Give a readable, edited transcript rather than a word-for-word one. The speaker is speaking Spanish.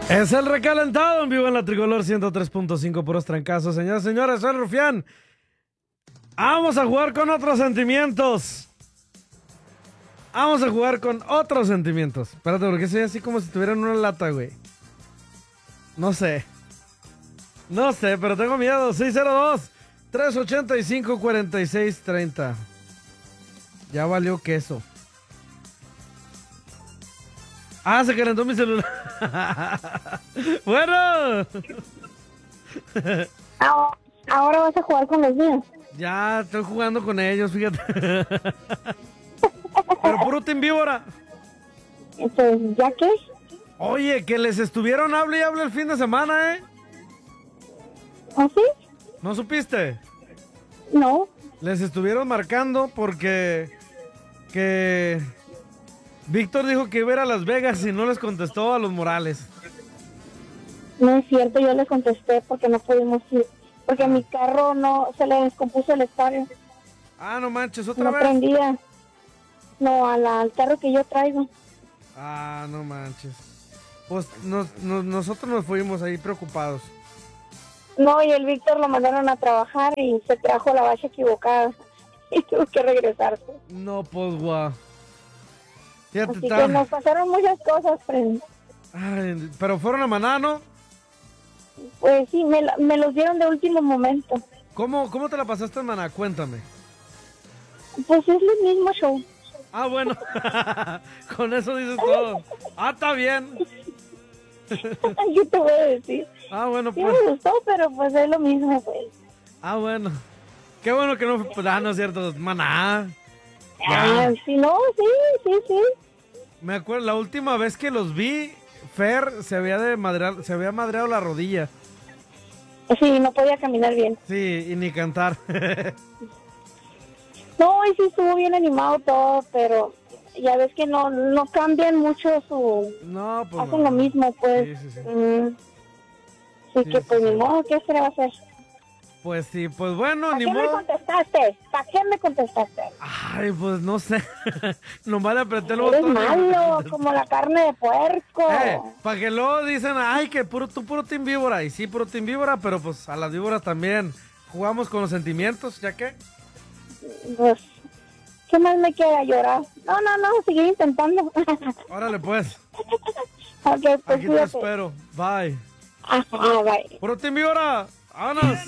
Es el recalentado en vivo en la Tricolor 103.5 puros trancazos. Señoras y señores, soy el Rufián. Vamos a jugar con otros sentimientos. Vamos a jugar con otros sentimientos. Espérate, porque soy así como si tuviera en una lata, güey. No sé, pero tengo miedo. 602-385-4630. Ya valió queso. Ah, se calentó mi celular. Bueno. Ahora vas a jugar con los míos. Ya estoy jugando con ellos, fíjate. Pero puro Team Víbora. Pues, ¿ya qué? Oye, que les estuvieron hable y hable el fin de semana, ¿eh? ¿Ah, sí? ¿No supiste? No. Les estuvieron marcando porque... que... Víctor dijo que iba a ir a Las Vegas y no les contestó a los Morales. No es cierto, yo le contesté porque no pudimos ir. Porque mi carro no se le descompuso el estadio. Ah, no manches, ¿otra No vez? prendía. No, al carro que yo traigo. Ah, no manches. Pues nosotros nos fuimos ahí preocupados. No, y el Víctor lo mandaron a trabajar y se trajo la base equivocada. Y tuvo que regresarse. No, pues, guau. Fíjate, Así que nos pasaron muchas cosas, friend. Ay, pero fueron a Maná, ¿no? Pues sí, me los dieron de último momento. ¿Cómo te la pasaste en Maná? Cuéntame. Pues es el mismo show. Ah, bueno. Con eso dices todo. Ah, está bien. Yo te voy a decir. Ah, bueno, Sí pues. me gustó, pero pues es lo mismo, pues. Ah, bueno. Qué bueno que no fue. Ah, no es cierto. Maná. Ah, sí, no, sí. Me acuerdo, la última vez que los vi, Fer se había madreado la rodilla. Sí, no podía caminar bien. Sí, y ni cantar. No, y sí estuvo bien animado todo, pero ya ves que no cambian mucho su... No, pues hacen no. lo mismo, pues. Sí. Así que pues ni modo, ¿qué se le va a hacer? Pues sí, pues bueno, ¿Para ni qué me modo. contestaste? ¿Para qué me contestaste? Ay, pues no sé. Nomás le apreté el Eres botón. malo, como la carne de puerco. Para que luego dicen, ay, que puro Team Víbora. Y sí, puro Team Víbora, pero pues a las víboras también jugamos con los sentimientos, ¿ya qué? Pues, ¿qué más me queda? ¿Llorar? No, seguir intentando. Órale, pues. Ok, pues Aquí te cuídate. espero. Bye. Ajá, bye. Puro Team Víbora. ¡Vámonos!